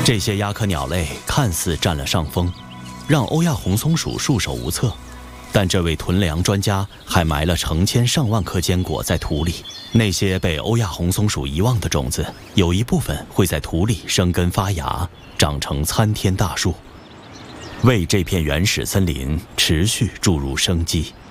这些鸦科鸟类看似占了上风，让欧亚红松鼠束手无策。但这位囤粮专家还埋了成千上万颗坚果在土里。那些被欧亚红松鼠遗忘的种子，有一部分会在土里生根发芽，长成参天大树，为这片原始森林持续注入生机。